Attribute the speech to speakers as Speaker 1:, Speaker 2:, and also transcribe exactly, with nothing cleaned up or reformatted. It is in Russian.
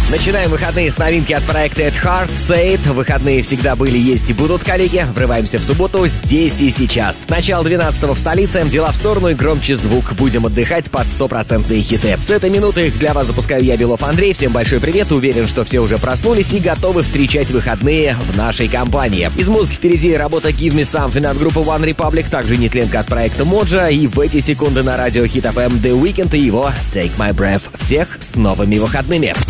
Speaker 1: Начинаем выходные с новинки от проекта At Heart Say It. Выходные всегда были, есть и будут, коллеги. Врываемся в субботу здесь и сейчас. Начало двенадцатого в столице. Дела в сторону и громче звук. Будем отдыхать под стопроцентные хиты. С этой минуты их для вас запускаю я, Белов Андрей. Всем большой привет. Уверен, что все уже проснулись и готовы встречать выходные в нашей компании. Из музыки впереди работа Give Me Something от группы One Republic. Также нетленка от проекта Моджа. И в эти секунды на радио Hit эф эм The Weeknd и его Take My Breath. Всех с новыми выходными.